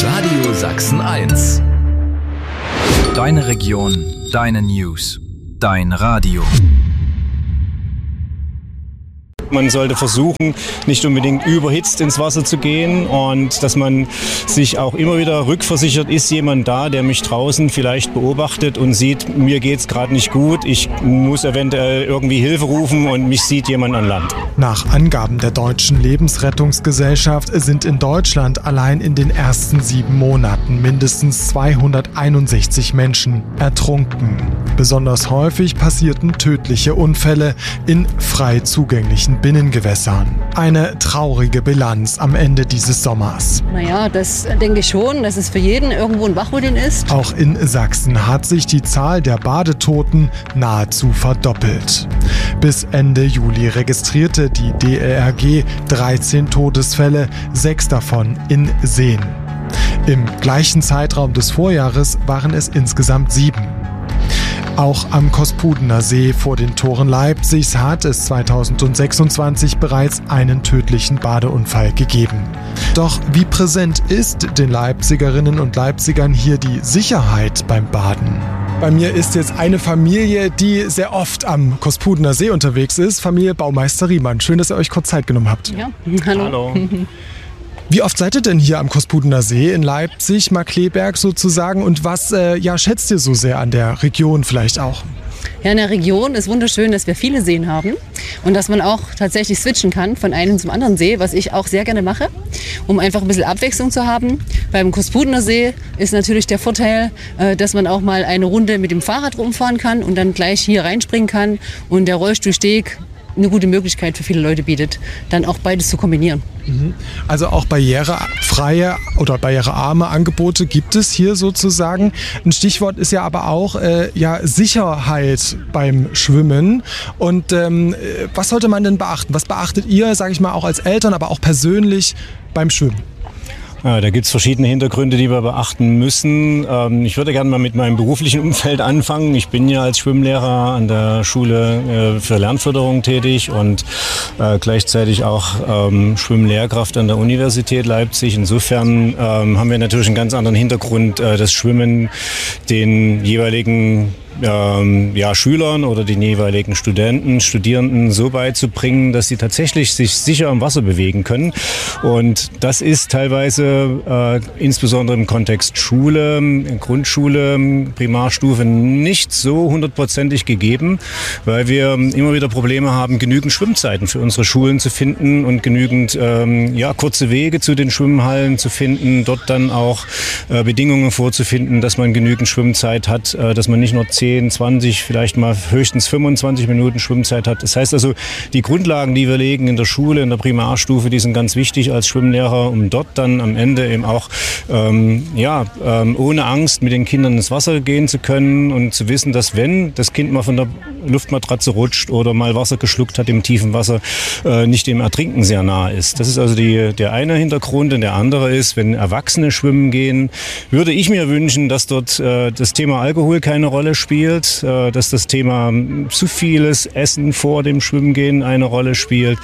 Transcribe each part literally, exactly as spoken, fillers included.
Radio Sachsen eins. Deine Region, deine News, dein Radio. Man sollte versuchen, nicht unbedingt überhitzt ins Wasser zu gehen und dass man sich auch immer wieder rückversichert, ist jemand da, der mich draußen vielleicht beobachtet und sieht, mir geht's gerade nicht gut, ich muss eventuell irgendwie Hilfe rufen und mich sieht jemand an Land. Nach Angaben der Deutschen Lebensrettungsgesellschaft sind in Deutschland allein in den ersten sieben Monaten mindestens zweihunderteinundsechzig Menschen ertrunken. Besonders häufig passierten tödliche Unfälle in frei zugänglichen Binnengewässern. Eine traurige Bilanz am Ende dieses Sommers. Naja, das denke ich schon, dass es für jeden irgendwo ein Wachrütteln ist. Auch in Sachsen hat sich die Zahl der Badetoten nahezu verdoppelt. Bis Ende Juli registrierte die D L R G dreizehn Todesfälle, sechs davon in Seen. Im gleichen Zeitraum des Vorjahres waren es insgesamt sieben. Auch am Kospudener See vor den Toren Leipzigs hat es zweitausendsechsundzwanzig bereits einen tödlichen Badeunfall gegeben. Doch wie präsent ist den Leipzigerinnen und Leipzigern hier die Sicherheit beim Baden? Bei mir ist jetzt eine Familie, die sehr oft am Kospudener See unterwegs ist, Familie Baumeister Riemann. Schön, dass ihr euch kurz Zeit genommen habt. Ja, hallo. Hallo. Wie oft seid ihr denn hier am Kospudener See in Leipzig, Markkleeberg sozusagen? Und was äh, ja, schätzt ihr so sehr an der Region vielleicht auch? Ja, in der Region ist wunderschön, dass wir viele Seen haben und dass man auch tatsächlich switchen kann von einem zum anderen See, was ich auch sehr gerne mache, um einfach ein bisschen Abwechslung zu haben. Beim Kospudener See ist natürlich der Vorteil, dass man auch mal eine Runde mit dem Fahrrad rumfahren kann und dann gleich hier reinspringen kann und der Rollstuhlsteg eine gute Möglichkeit für viele Leute bietet, dann auch beides zu kombinieren. Also auch barrierefreie oder barrierearme Angebote gibt es hier sozusagen. Ein Stichwort ist ja aber auch äh, ja, Sicherheit beim Schwimmen. Und ähm, was sollte man denn beachten? Was beachtet ihr, sage ich mal, auch als Eltern, aber auch persönlich beim Schwimmen? Ja, da gibt es verschiedene Hintergründe, die wir beachten müssen. Ähm, ich würde gerne mal mit meinem beruflichen Umfeld anfangen. Ich bin ja als Schwimmlehrer an der Schule äh, für Lernförderung tätig und äh, gleichzeitig auch ähm, Schwimmlehrkraft an der Universität Leipzig. Insofern ähm, haben wir natürlich einen ganz anderen Hintergrund, äh, das Schwimmen den jeweiligen Ähm, ja, Schülern oder den jeweiligen Studenten, Studierenden so beizubringen, dass sie tatsächlich sich sicher im Wasser bewegen können. Und das ist teilweise äh, insbesondere im Kontext Schule, Grundschule, Primarstufe nicht so hundertprozentig gegeben, weil wir immer wieder Probleme haben, genügend Schwimmzeiten für unsere Schulen zu finden und genügend ähm, ja, kurze Wege zu den Schwimmhallen zu finden, dort dann auch äh, Bedingungen vorzufinden, dass man genügend Schwimmzeit hat, äh, dass man nicht nur zehn, zwanzig, vielleicht mal höchstens fünfundzwanzig Minuten Schwimmzeit hat. Das heißt also, die Grundlagen, die wir legen in der Schule, in der Primarstufe, die sind ganz wichtig als Schwimmlehrer, um dort dann am Ende eben auch ähm, ja, ähm, ohne Angst mit den Kindern ins Wasser gehen zu können und zu wissen, dass wenn das Kind mal von der Luftmatratze rutscht oder mal Wasser geschluckt hat im tiefen Wasser, äh, nicht dem Ertrinken sehr nahe ist. Das ist also die, der eine Hintergrund. Und der andere ist, wenn Erwachsene schwimmen gehen, würde ich mir wünschen, dass dort äh, das Thema Alkohol keine Rolle spielt. Spielt, dass das Thema zu vieles Essen vor dem Schwimmgehen eine Rolle spielt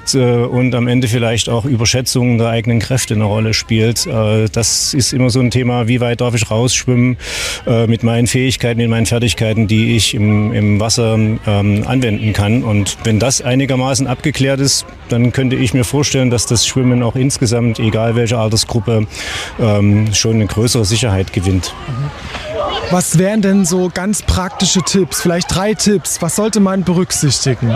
und am Ende vielleicht auch Überschätzung der eigenen Kräfte eine Rolle spielt. Das ist immer so ein Thema, wie weit darf ich rausschwimmen mit meinen Fähigkeiten, mit meinen Fertigkeiten, die ich im, im Wasser ähm, anwenden kann. Und wenn das einigermaßen abgeklärt ist, dann könnte ich mir vorstellen, dass das Schwimmen auch insgesamt, egal welche Altersgruppe, ähm, schon eine größere Sicherheit gewinnt. Was wären denn so ganz praktische Tipps, vielleicht drei Tipps? Was sollte man berücksichtigen?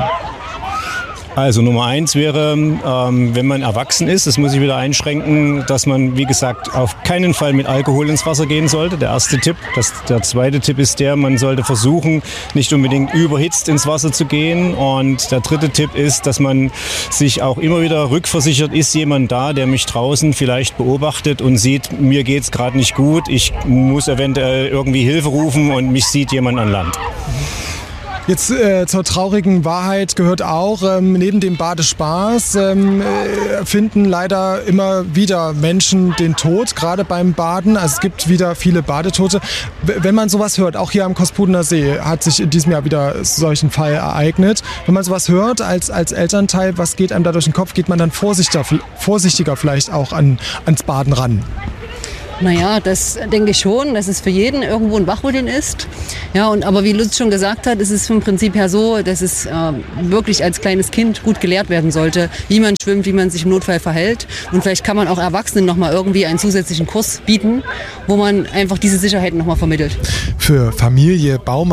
Also Nummer eins wäre, ähm, wenn man erwachsen ist, das muss ich wieder einschränken, dass man, wie gesagt, auf keinen Fall mit Alkohol ins Wasser gehen sollte. Der erste Tipp. Das, der zweite Tipp ist der, man sollte versuchen, nicht unbedingt überhitzt ins Wasser zu gehen. Und der dritte Tipp ist, dass man sich auch immer wieder rückversichert, ist jemand da, der mich draußen vielleicht beobachtet und sieht, mir geht's gerade nicht gut, ich muss eventuell irgendwie Hilfe rufen und mich sieht jemand an Land. Jetzt äh, zur traurigen Wahrheit gehört auch, ähm, neben dem Badespaß ähm, äh, finden leider immer wieder Menschen den Tod, gerade beim Baden. Also es gibt wieder viele Badetote. W- wenn man sowas hört, auch hier am Kospudener See hat sich in diesem Jahr wieder solchen Fall ereignet. Wenn man sowas hört als, als Elternteil, was geht einem da durch den Kopf? Geht man dann vorsichtiger, vorsichtiger vielleicht auch an, ans Baden ran? Naja, das denke ich schon, dass es für jeden irgendwo ein Wachrütteln ist. Ja, und aber wie Lutz schon gesagt hat, ist es vom Prinzip her so, dass es äh, wirklich als kleines Kind gut gelehrt werden sollte, wie man schwimmt, wie man sich im Notfall verhält. Und vielleicht kann man auch Erwachsenen nochmal irgendwie einen zusätzlichen Kurs bieten, wo man einfach diese Sicherheiten nochmal vermittelt. Für Familie Baumann